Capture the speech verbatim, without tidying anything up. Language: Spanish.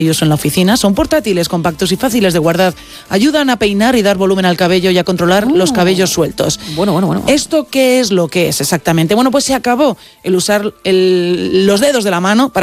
en la oficina. Son portátiles, compactos y fáciles de guardar. Ayudan a peinar y dar volumen al cabello y a controlar oh. los cabellos sueltos. Bueno, bueno, bueno. ¿Esto qué es lo que es exactamente? Bueno, pues se acabó el usar el, los dedos de la mano para